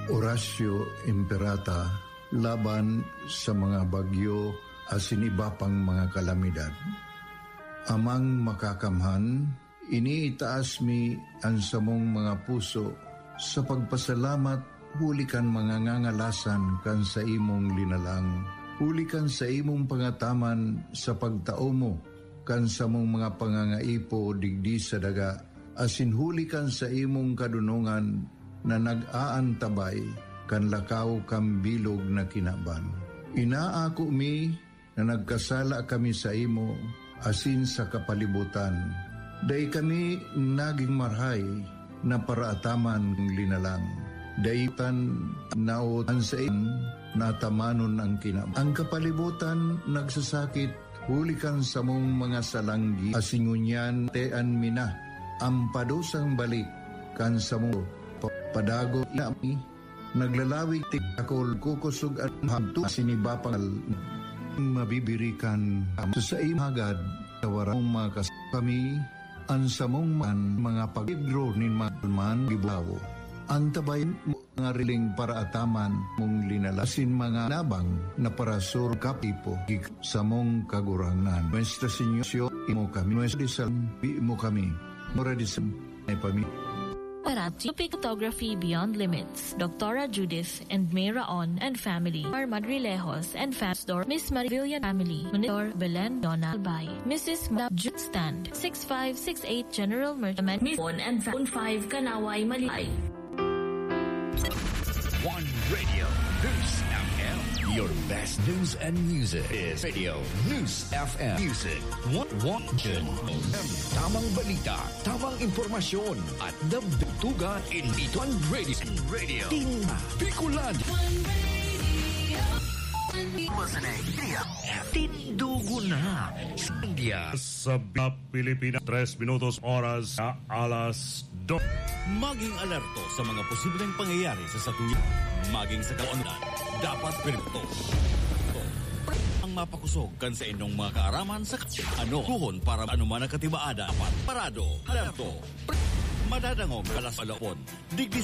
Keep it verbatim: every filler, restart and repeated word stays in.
Horacio Imperata laban sa mga bagyo asin iba pang mga kalamidad. Amang makakamhan, iniitaas mi ang samong mga puso sa pagpasalamat, hulikan mga ngangalasan kan sa imong linalang. Hulikan sa imong pangataman sa pagtao mo, kan sa mong mga pangangaipo digdi sa daga, asin hulikan sa imong kadunungan na nag-aantabay kan lakaw kam bilog na kinaban. Inaako mi na nagkasala kami sa imo, asin sa kapalibutan. Day kami naging marhay na paraataman ng linalang. Daytan nautan sa imo natamanon ang kinam. Ang kapalibutan nagsasakit, hulikan sa mong mga salanggi, asingunyan tean mina, ang padusang balik, kan sa mo padago inami, naglalawig ti akol kukusog at hamto sinibapangal, mabibirikan sa imagad, tawarang mga kas kami, ang samong man mga pagidro nin man gibawo. Antabayin mo nga riling para ataman mong linalasin mga nabang na para surkapipo sa mong kaguranan. Nuestra Señor, imo kami. Nuestra Disam, imo kami. Mura Disam, ay pami. Parati Photography Beyond Limits, Doctora Judith and Mayra On and family, Mar Madrilejos and Fastor, Miss Marivilla family, Monitor Belen Donna Albay, Missus Mabjut Stand, six five six eight General Merchant, Miss On and Phone five Kanaway Malay. One Radio News F M. Your best news and music is Radio News F M. Music one one tamang balita, tamang informasyon at dabdugan in One Radio. Radio. Tina Bicolad. One Radio. Tindugo na India sa Pilipinas. Tres minutos oras sa alas dos. Maging alerto sa mga posibleng pangyayari sa satuyan. Maging sa kaundan, dapat perto. Ang mapakusog kan sa inyong mga kaaraman sa ano kuhon para anuman ang katibaada. Dapat parado, alerto. Madadangog kalas alapon. Digdi